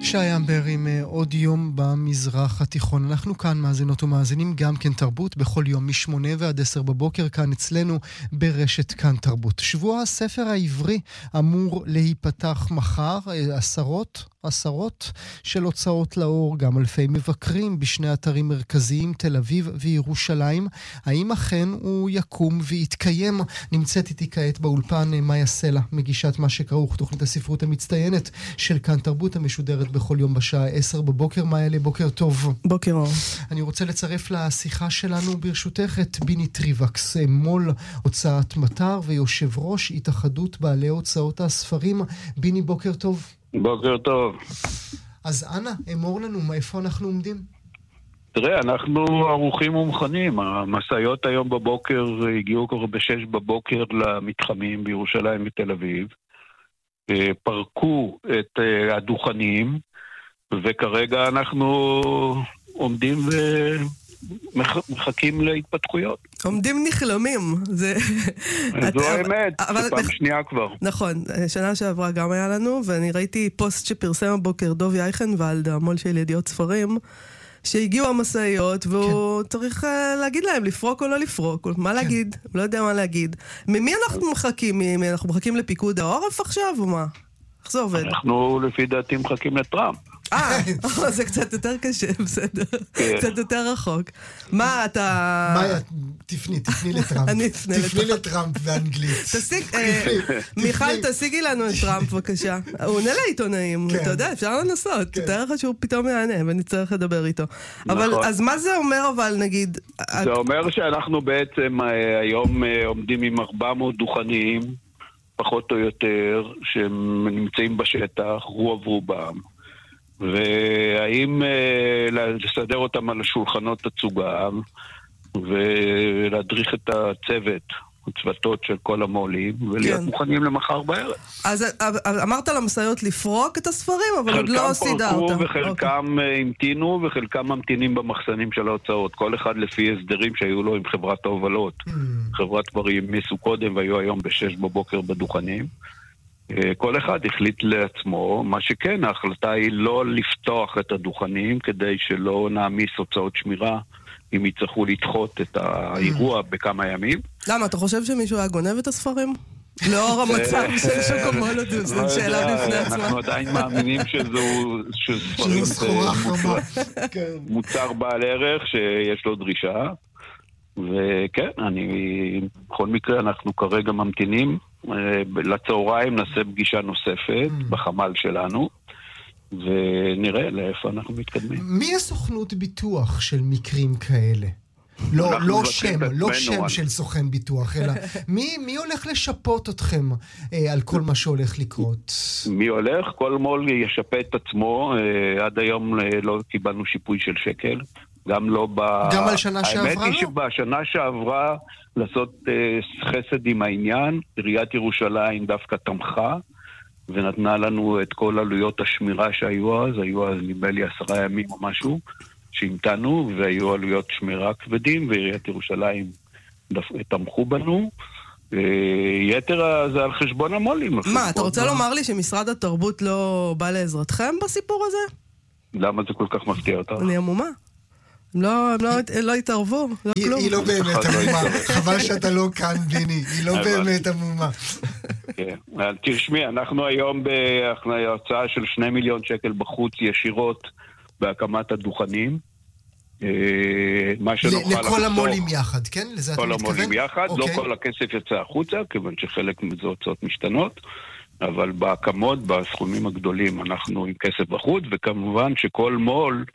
שי אמבר עם עוד יום במזרח התיכון. אנחנו כאן מאזינות ומאזינים גם כן תרבות בכל יום מ8 ועד 10 בבוקר כאן אצלנו ברשת כאן תרבות. שבוע הספר העברי אמור להיפתח מחר, עשרות של הוצאות לאור, גם אלפי מבקרים בשני אתרים מרכזיים, תל אביב וירושלים. האם אכן הוא יקום ויתקיים? נמצאת איתי כעת באולפן מאיה סלע, מגישת מה שכרוך, תוכנית הספרות המצטיינת של כאן תרבות המשודרת בכל יום בשעה 10 בבוקר. מאיה, בוקר טוב. בוקר אור. אני רוצה לצרף לשיחה שלנו ברשותך את ביני טריבקס, מול הוצאת מטר ויושב ראש התאחדות בעלי הוצאות הספרים. ביני, בוקר טוב. בוקר טוב. אז אנא, אמור לנו מאיפה אנחנו עומדים. תראה, אנחנו ערוכים ומוכנים. המסעיות היום בבוקר הגיעו כבר ב6 בבוקר למתחמים בירושלים ותל אביב. פרקו את הדוכנים, וכרגע אנחנו עומדים ומחכים להתפתחויות. עומדים נחלמים. זו האמת, פעם שנייה כבר. נכון, שנה שעברה גם היה לנו, ואני ראיתי פוסט שפרסם הבוקר דוב יייכנוולד, המול של ידיעות ספרים, שהגיעו המסעיות, והוא צריך להגיד להם לפרוק או לא לפרוק, מה להגיד, לא יודע מה להגיד. ממי אנחנו מחכים? אנחנו מחכים לפיקוד העורף עכשיו או מה? איך זה עובד? אנחנו לפי דעתי מחכים לטראמפ. זה קצת יותר קשה, בסדר. קצת יותר רחוק. מה אתה... מאיה, תפני לטראמפ. אני אפנה לטראמפ. תפני לטראמפ באנגלית. מיכל, תשיגי לנו את טראמפ, בבקשה. הוא עונה לעיתונאים, אתה יודע, אפשר לנסות. תאר לך שהוא פתאום יענה, ונצטרך לדבר איתו. אבל, אז מה זה אומר, אבל נגיד... זה אומר שאנחנו בעצם היום עומדים עם 400 דוכנים, פחות או יותר, שנמצאים בשטח, רובם. והאם לסדר אותם על השולחנות תצוגה ולהדריך את הצוותות של כל המולים ולהיות מוכנים למחר בערב. אז אמרת למסעיות לפרוק את הספרים, אבל עוד לא סידרת. חלקם פרקו וחלקם המתינו וחלקם ממתינים במחסנים של ההוצאות, כל אחד לפי הסדרים שהיו לו עם חברת ההובלות. חברת כבר ימיסו קודם והיו היום ב6 בבוקר בדוכנים. כל אחד החליט לעצמו, מה שכן, ההחלטה היא לא לפתוח את הדוכנים כדי שלא נעמיס הוצאות שמירה אם יצטרכו לדחות את האירוע בכמה ימים. למה? אתה חושב שמישהו היה גונב את הספרים? לאור המצב של שוקומולד, זו שאלה בפני עצמה. אנחנו עדיין מאמינים שספרים זה מוצר בעל ערך שיש לו דרישה. וכן, בכל מקרה אנחנו כרגע ממתינים. לצהריים נעשה פגישה נוספת בחמ"ל שלנו, ונראה לאיפה אנחנו מתקדמים. מי הסוכנות ביטוח של מקרים כאלה? לא שם של סוכן ביטוח, אלא מי הולך לשפות אתכם על כל מה שהולך לקרות? מי הולך? כל מול ישפה את עצמו. עד היום לא קיבלנו שיפוי של שקל. גם על שנה שעברה? האמת היא שבשנה שעברה לעשות חסד עם העניין, עיריית ירושלים דווקא תמכה ונתנה לנו את כל עלויות השמירה שהיו אז נדמה לי 10 ימים או משהו שהמתנו, והיו עלויות שמירה כבדים, ועיריית ירושלים תמכו בנו. יתר זה על חשבון המולים. מה, אתה רוצה לומר לי שמשרד התרבות לא בא לעזרתכם בסיפור הזה? למה זה כל כך מפתיע אותך? אני עמומה. לא התערבו, לא כלום. היא לא באמת עמומה, חבל שאתה לא כאן, ביני, היא לא באמת עמומה. תשמעי, אנחנו היום בהוצאה של 2 מיליון שקל בחוץ ישירות בהקמת הדוכנים. לכל המולים יחד, כן? כל המולים יחד, לא כל הכסף יצא החוצה, כיוון שחלק מזה הוצאות משתנות, אבל בהקמות, בסכומים הגדולים, אנחנו עם כסף בחוץ, וכמובן שכל מול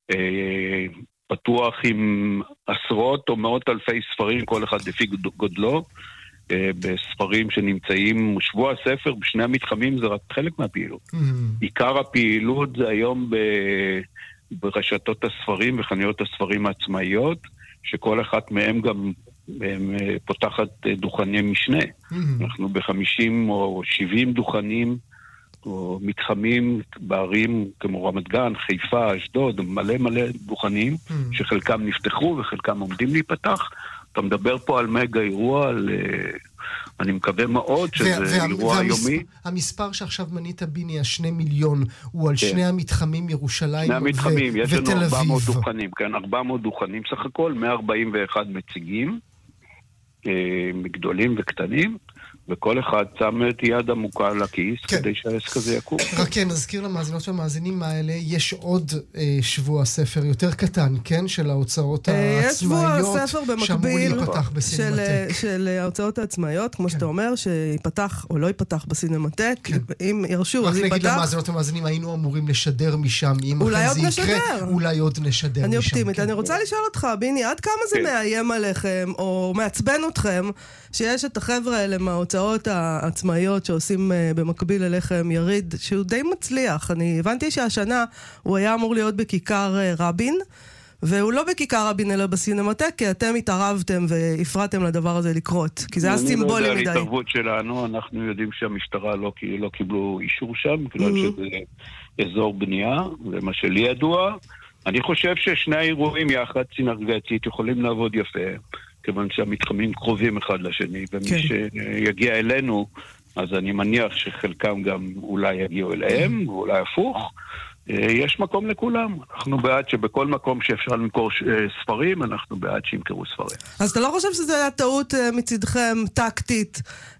פתוח עם עשרות או מאות אלפי ספרים, כל אחד לפי גודלו, בספרים שנמצאים, שבוע הספר בשני המתחמים זה רק חלק מהפעילות. עיקר הפעילות זה היום ברשתות הספרים וחנויות הספרים העצמאיות, שכל אחת מהם גם פותחת דוכני משנה. אנחנו ב50 או 70 דוכנים או מתחמים בערים כמו רמת גן, חיפה, אשדוד, מלא דוכנים, שחלקם נפתחו וחלקם עומדים להיפתח. אתה מדבר פה על מגה אירוע, על אני מקווה מאוד שזה אירוע יומי. המספר שעכשיו מנית ביני, 2 מיליון, הוא על שני המתחמים ירושלים ותל אביב. שני המתחמים, יש לנו 400 דוכנים, כן, 400 דוכנים סך הכל, 141 מציגים, גדולים וקטנים, וכל אחד שם את יד עמוקה לכיס כדי שהעסק הזה יקום. רק כן, נזכיר למאזינות והמאזינים האלה, יש עוד שבוע ספר יותר קטן, כן? של ההוצאות העצמאיות. יש שבוע ספר במקביל של ההוצאות העצמאיות, כמו שאתה אומר, שיפתח או לא יפתח בסינמטק. אם ירשו, אז ייפתח. רק נגיד למאזינות והמאזינים, היינו אמורים לשדר משם, אם אחרי זה יקרה, אולי עוד נשדר משם. אני אופטימית. אני רוצה לשאול אותך, ביני, עד כמה זה מאיים עליכם, או מעצבן אתכם, שיש את החבר'ה האלה מההוצאות העצמאיות שעושים במקביל אליכם יריד, שהוא די מצליח. אני הבנתי שהשנה הוא היה אמור להיות בכיכר רבין, והוא לא בכיכר רבין אלא בסינמטק, כי אתם התערבתם והפרעתם לדבר הזה לקרות, כי זה היה סימבולי מדי. אני לא יודע על התערבות שלנו, אנחנו יודעים שהמשטרה לא קיבלו אישור שם, בגלל שזה אזור בנייה, זה מה שלי ידוע. אני חושב ששני האירועים יחד, סינרגטית, יכולים לעבוד יפה. כיוון שהמתחמים קרובים אחד לשני, ומי שיגיע אלינו, אז אני מניח שחלקם גם אולי יגיעו אליהם, ואולי הפוך. יש מקום לכולם. אנחנו בעד שבכל מקום שאפשר למכור ספרים, אנחנו בעד שימכרו ספרים. אז אתה לא חושב שזה היה טעות מצדכם טקטית,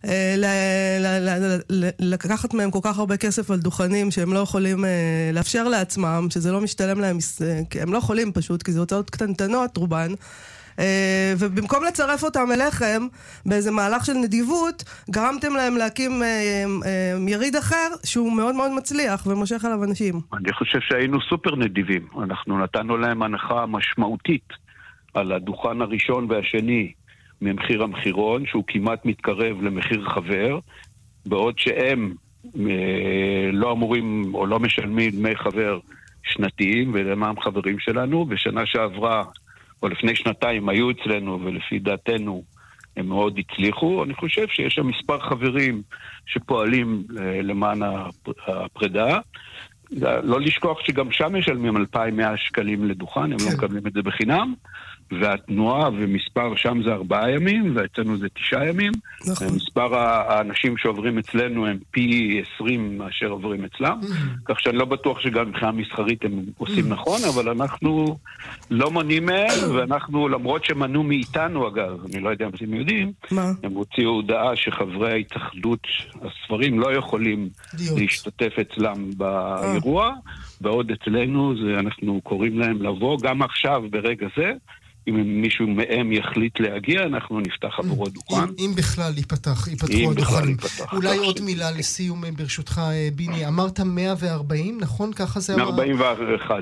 לקחת מהם כל כך הרבה כסף על דוכנים, שהם לא יכולים לאפשר לעצמם, שזה לא משתלם להם, כי הם לא יכולים פשוט, כי זה הוצאות קטנטנות רובן, ובמקום לצרף אותם אליכם באיזה מהלך של נדיבות, גרמתם להם להקים יריד אחר שהוא מאוד מאוד מצליח ומושך עליו אנשים. אני חושב שהיינו סופר נדיבים. אנחנו נתנו להם הנחה משמעותית על הדוכן הראשון והשני ממחיר המחירון, שהוא כמעט מתקרב למחיר חבר, בעוד שהם לא אמורים או לא משלמים דמי חבר שנתיים, ולמען חברים שלנו. בשנה שעברה או לפני שנתיים היו אצלנו, ולפי דעתנו הם מאוד הצליחו. אני חושב שיש שם מספר חברים שפועלים למען הפרידה. לא לשכוח שגם שם משלמים 2,100 שקלים לדוכן, הם לא מקבלים את זה בחינם, והתנועה ומספר שם זה 4 ימים, ואצלנו זה 9 ימים. מספר האנשים שעוברים אצלנו הם פי 20 מאשר עוברים אצלם, כך שאני לא בטוח שגם מבחינה מסחרית הם עושים נכון, אבל אנחנו לא מונעים מהם, ואנחנו, למרות שמנעו מאיתנו אגב, אני לא יודע אם אתם יודעים, הם הוציאו הודעה שחברי ההתאחדות הספרים לא יכולים להשתתף אצלם באירוע, בעוד אצלנו אנחנו קוראים להם לבוא, גם עכשיו ברגע זה, אם מישהו מהם יחליט להגיע, אנחנו נפתח עבורו דוכן. אם בכלל ייפתחו הדוכנים. אולי עוד מילה לסיום ברשותך, ביני. אמרת 140, נכון? ככה זה... 141.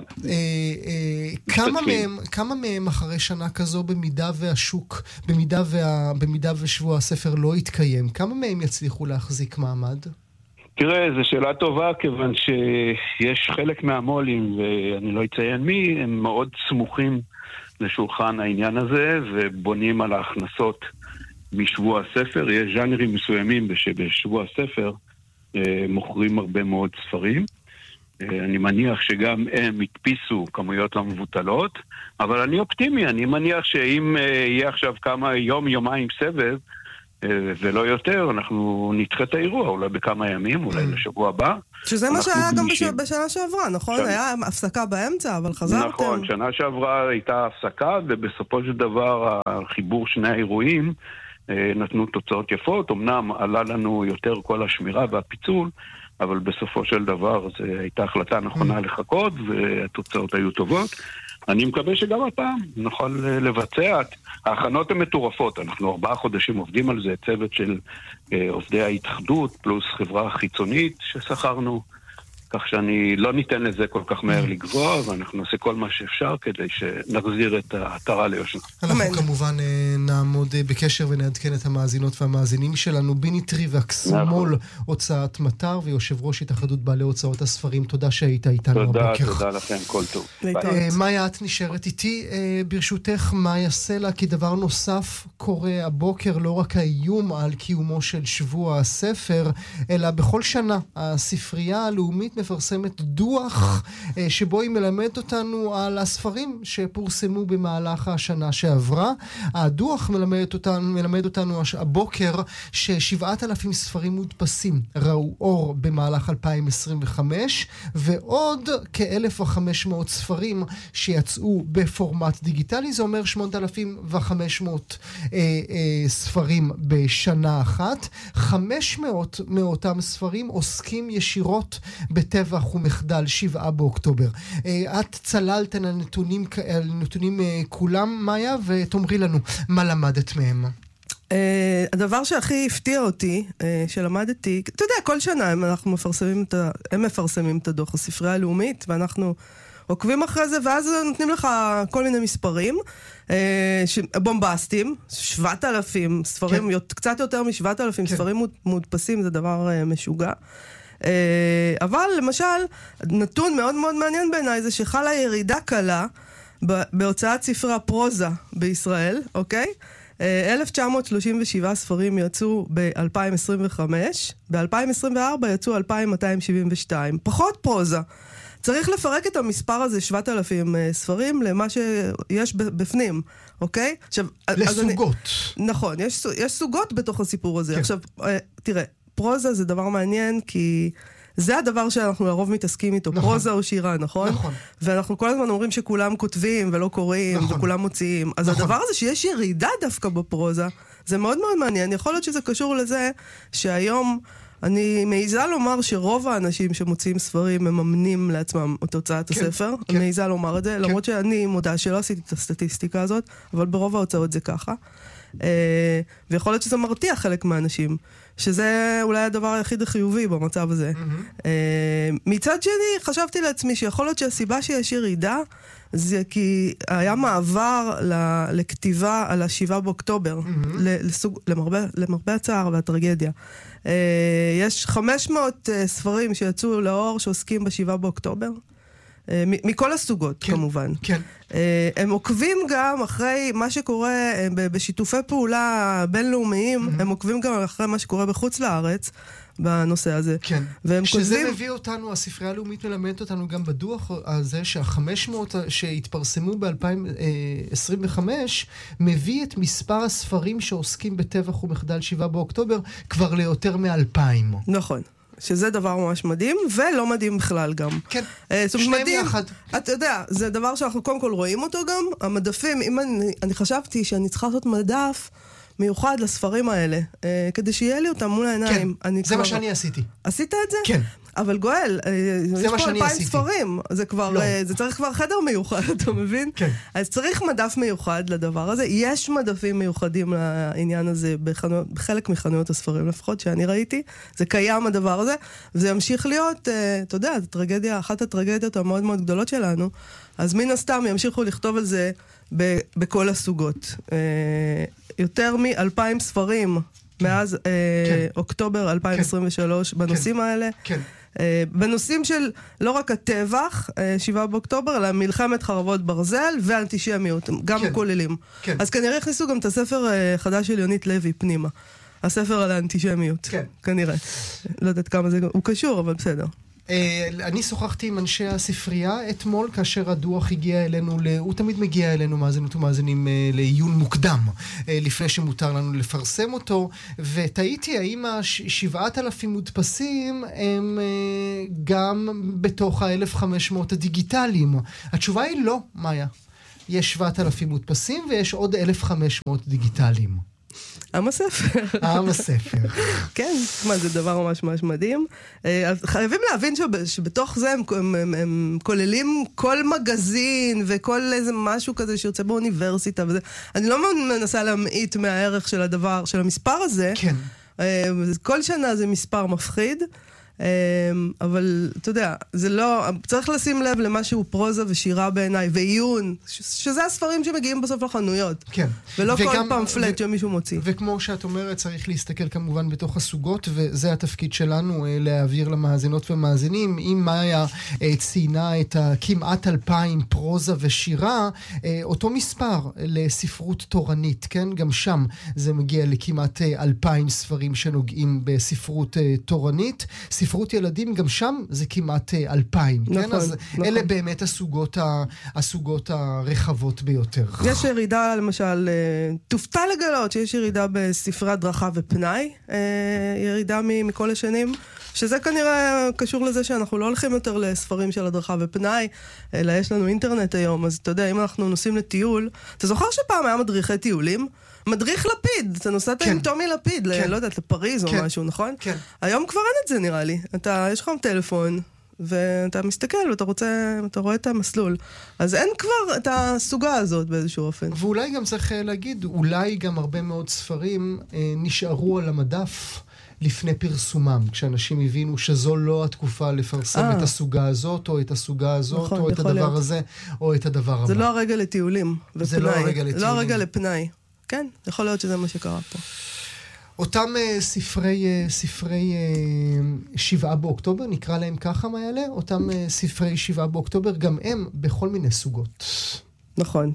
כמה מהם אחרי שנה כזו, במידה והשוק, במידה ושבוע הספר לא יתקיים, כמה מהם יצליחו להחזיק מעמד? תראה, זו שאלה טובה, כיוון שיש חלק מהמולים, ואני לא אציין מי, הם מאוד סמוכים לשולחן העניין הזה, ובונים על ההכנסות משבוע הספר. יש ז'אנרים מסוימים שבשבוע הספר מוכרים הרבה מאוד ספרים. אני מניח שגם הם הדפיסו כמויות לא מבוטלות, אבל אני אופטימי, אני מניח שאם יהיה עכשיו יומיים סבב, ולא יותר, אנחנו נדחה את האירוע, אולי בכמה ימים, אולי לשבוע הבא. שזה מה שהיה גם בשנה שעברה, נכון? היה הפסקה באמצע, אבל חזרתם. נכון, שנה שעברה הייתה הפסקה, ובסופו של דבר החיבור שני האירועים נתנו תוצאות יפות. אמנם עלה לנו יותר כל השמירה והפיצול, אבל בסופו של דבר זו הייתה החלטה נכונה לחכות, והתוצאות היו טובות. אני מקווה שגם הפעם נוכל לבצע. ההכנות הן מטורפות, אנחנו 4 חודשים עובדים על זה, צוות של עובדי ההתאחדות, פלוס חברה חיצונית ששכרנו, כך שאני לא ניתן לזה כל כך מהר לגבוה, ואנחנו נעשה כל מה שאפשר כדי שנחזיר את העטרה ליושנה. אנחנו כמובן נעמוד בקשר ונעדכן את המאזינות והמאזינים שלנו. ביני טריווקס, מול הוצאת מטר ויושב ראש התאחדות בעלי הוצאות הספרים, תודה שהיית איתנו הבוקר. תודה לכם, כל טוב. מאיה, את נשארת איתי ברשותך. מאיה סלע, כי דבר נוסף קורה הבוקר, לא רק האיום על קיומו של שבוע הספר, אלא בכל שנה הספרייה הלאומית מפרסמת דוח שבו היא מלמדת אותנו על הספרים שפורסמו במהלך השנה שעברה. הדוח מלמד אותנו הבוקר ש7,000 ספרים מודפסים ראו אור במהלך 2025, ועוד כ-1,500 ספרים שיצאו בפורמט דיגיטלי. זה אומר 8,500 ספרים בשנה אחת. 500 מאותם ספרים עוסקים ישירות בטבח ומחדל 7 באוקטובר. את צללת על נתונים כולם, מאיה, ותאמרי לנו מה למדת מהם. הדבר שהכי הפתיע אותי, שלמדתי, אתה יודע, כל שנה הם מפרסמים את הדוח הספרייה הלאומית, ואנחנו עוקבים אחרי זה, ואז נותנים לך כל מיני מספרים, בומבסטים, 7,000 ספרים, קצת יותר מ7,000 ספרים מודפסים, זה דבר משוגע. אבל למשל, נתון מאוד מאוד מעניין בעיניי, זה שחלה ירידה קלה בהוצאת ספרי הפרוזה בישראל, אוקיי? 1937 ספרים יצאו ב-2025, ב-2024 יצאו 2,272, פחות פרוזה. צריך לפרק את המספר הזה, 7,000 ספרים, למה שיש בפנים, אוקיי? עכשיו, לסוגות. נכון, יש סוגות בתוך הסיפור הזה. כן. עכשיו, תראה, פרוזה זה דבר מעניין, כי זה הדבר שאנחנו לרוב מתעסקים איתו, נכון. פרוזה או שירה, נכון? נכון. ואנחנו כל הזמן אומרים שכולם כותבים ולא קוראים, נכון. וכולם מוציאים. אז נכון. הדבר הזה שיש ירידה דווקא בפרוזה, זה מאוד מאוד מעניין. יכול להיות שזה קשור לזה שהיום אני מעיזה לומר שרוב האנשים שמוציאים ספרים מממנים לעצמם את הוצאת הספר. אני מעיזה לומר את זה, למרות שאני מודה שלא עשיתי את הסטטיסטיקה הזאת, אבל ברוב ההוצאות זה ככה. ויכול להיות שזה מרתיע חלק מהאנשים, שזה אולי הדבר היחיד החיובי במצב הזה. מצד שני, חשבתי לעצמי שיכול להיות שהסיבה שיש ירידה, זה כי היה מעבר לכתיבה על 7 באוקטובר, למרבה הצער והטרגדיה. יש 500 ספרים שיצאו לאור שעוסקים ב7 באוקטובר, מכל הסוגות, כמובן. כן. הם עוקבים גם אחרי מה שקורה בשיתופי פעולה בינלאומיים, הם עוקבים גם אחרי מה שקורה בחוץ לארץ, בנושא הזה. כן. שזה מביא אותנו, הספרייה הלאומית מלמדת אותנו גם בדוח הזה, שה500 שהתפרסמו ב-2025, מביא את מספר הספרים שעוסקים בטבח ומחדל 7 באוקטובר, כבר ליותר מ2,000. נכון. שזה דבר ממש מדהים, ולא מדהים בכלל גם. כן, שניהם יחד. אתה יודע, זה דבר שאנחנו קודם כל רואים אותו גם, המדפים, אם אני חשבתי שאני צריכה לעשות מדף מיוחד לספרים האלה, כדי שיהיה לי אותם מול העיניים. כן, זה מה שאני עשיתי. עשית את זה? כן. אבל גואל, יש פה 2,000 ספרים, זה כבר, זה צריך כבר חדר מיוחד, אתה מבין? כן. אז צריך מדף מיוחד לדבר הזה, יש מדפים מיוחדים לעניין הזה בחלק מחנויות הספרים, לפחות שאני ראיתי, זה קיים הדבר הזה, וזה ימשיך להיות, אתה יודע, אחת הטרגדיות המאוד מאוד גדולות שלנו, אז מן הסתם ימשיכו לכתוב על זה בכל הסוגות. יותר מ2,000 ספרים מאז אוקטובר 2023 בנושאים האלה. כן. בנושאים של לא רק הטבח, 7 באוקטובר, אלא מלחמת חרבות ברזל ואנטישמיות, גם כוללים. אז כנראה הכניסו גם את הספר חדש של יונית לוי פנימה. הספר על האנטישמיות. כנראה. לא יודעת כמה זה, הוא קשור, אבל בסדר. אני שוחחתי עם אנשי הספרייה אתמול, כאשר הדוח הגיע אלינו, הוא תמיד מגיע אלינו מאזינות ומאזינים לעיון מוקדם, לפני שמותר לנו לפרסם אותו, ותהיתי האם 7,000 מודפסים הם גם בתוך 1,500 הדיגיטליים. התשובה היא לא, מאיה. יש 7,000 מודפסים ויש עוד 1,500 דיגיטליים. עם הספר. עם הספר. כן, מה, זה דבר ממש ממש מדהים. חייבים להבין שבתוך זה הם כוללים כל מגזין וכל איזה משהו כזה שיוצא באוניברסיטה וזה. אני לא מנסה להמעיט מהערך של הדבר, של המספר הזה. כן. כל שנה זה מספר מפחיד. אבל אתה יודע, זה לא, צריך לשים לב למשהו פרוזה ושירה בעיניי, ועיון, שזה הספרים שמגיעים בסוף לחנויות. כן. ולא כל פמפלט שמישהו מוציא. וכמו שאת אומרת, צריך להסתכל כמובן בתוך הסוגות, וזה התפקיד שלנו, להעביר למאזינות ומאזינים. אם מאיה ציינה את כמעט 2,000 פרוזה ושירה, אותו מספר לספרות תורנית, כן? גם שם זה מגיע לכמעט 2,000 ספרים שנוגעים בספרות תורנית. ספרות ספרות ילדים, גם שם זה כמעט 2,000. נכון, כן? אז נכון. אלה באמת הסוגות הרחבות ביותר. יש ירידה, למשל, תופתע לגלות שיש ירידה בספרי הדרכה ופנאי, ירידה מכל השנים, שזה כנראה קשור לזה שאנחנו לא הולכים יותר לספרים של הדרכה ופנאי, אלא יש לנו אינטרנט היום, אז אתה יודע, אם אנחנו נוסעים לטיול, אתה זוכר שפעם היה מדריכי טיולים? מדריך לפיד, אתה נוסעת עם תומי לפיד, לא יודעת, לפריז או משהו, נכון? כן. היום כבר אין את זה נראה לי. יש לך טלפון, ואתה מסתכל ואתה רואה את המסלול. אז אין כבר את הסוגה הזאת באיזשהו אופן. ואולי גם צריך להגיד, אולי גם הרבה מאוד ספרים נשארו על המדף לפני פרסומם, כשאנשים הבינו שזו לא התקופה לפרסם את הסוגה הזאת, או את הסוגה הזאת, נכון, או את הדבר הזה, או את הדבר הבא. זה לא הרגע לטיולים ופנאי. זה לא הרגע לטיולים. לא הרגע לפנאי. כן, יכול להיות שזה מה שקרה פה. אותם ספרי 7 באוקטובר, נקרא להם ככה מעלה, אותם ספרי 7 באוקטובר, גם הם בכל מיני סוגות. נכון,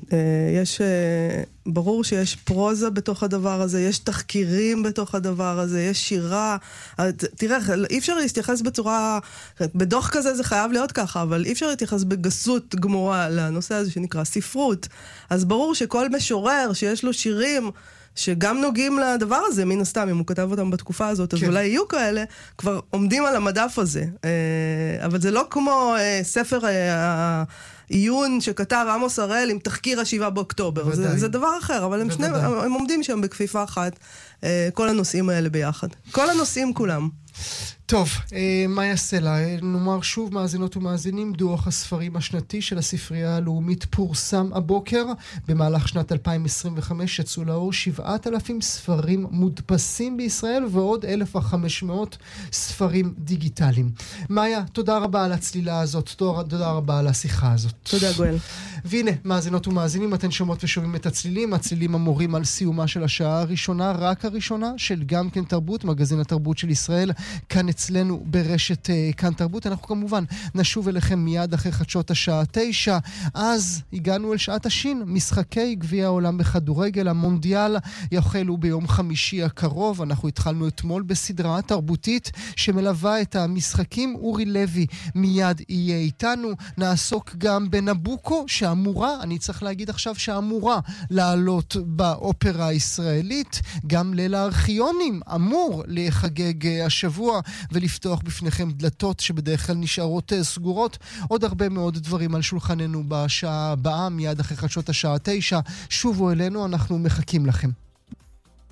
ברור שיש פרוזה בתוך הדבר הזה, יש תחקירים בתוך הדבר הזה, יש שירה. תראה, אי אפשר להתייחס בצורה, בדוח כזה זה חייב להיות ככה, אבל אי אפשר להתייחס בגסות גמורה לנושא הזה שנקרא ספרות. אז ברור שכל משורר שיש לו שירים, שגם נוגעים לדבר הזה, מן הסתם, אם הוא כתב אותם בתקופה הזאת, אז אולי יהיו כאלה, כבר עומדים על המדף הזה. אבל זה לא כמו ספר העיון שכתב עמוס הראל עם תחקיר 7 באוקטובר. זה דבר אחר, אבל הם עומדים שם בכפיפה אחת, כל הנושאים האלה ביחד. כל הנושאים כולם. טוב, מה יעשה לה? נאמר שוב, מאזינות ומאזינים, דוח הספרים השנתי של הספרייה הלאומית פורסם הבוקר. במהלך שנת 2025 יצאו לאור 7,000 ספרים מודפסים בישראל ועוד 1,500 ספרים דיגיטליים. מאיה, תודה רבה על הצלילה הזאת, תודה רבה על השיחה הזאת. תודה גואל. והנה, מאזינות ומאזינים, אתן שומעות ושומעים את הצלילים המורים על סיומה של השעה הראשונה, רק הראשונה, של גם כן תרבות, מגזין התרבות של ישראל, כאן אצלנו ברשת כאן תרבות. אנחנו כמובן נשוב אליכם מיד אחרי חדשות השעה 9. אז הגענו אל שעת השין, משחקי גביע העולם בכדורגל, המונדיאל יחלו ביום חמישי הקרוב. אנחנו התחלנו אתמול בסדרה תרבותית שמלווה את המשחקים. אורי לוי מיד יהיה איתנו. נעסוק גם בנבוקו, שאמורה, אני צריך להגיד עכשיו שאמורה לעלות באופרה הישראלית. גם ליל הארכיונים אמור לחגג השבוע ולפתוח בפניכם דלתות שבדרך כלל נשארות סגורות. עוד הרבה מאוד דברים על שולחננו בשעה הבאה, מיד אחרי חדשות השעה 9. שובו אלינו, אנחנו מחכים לכם.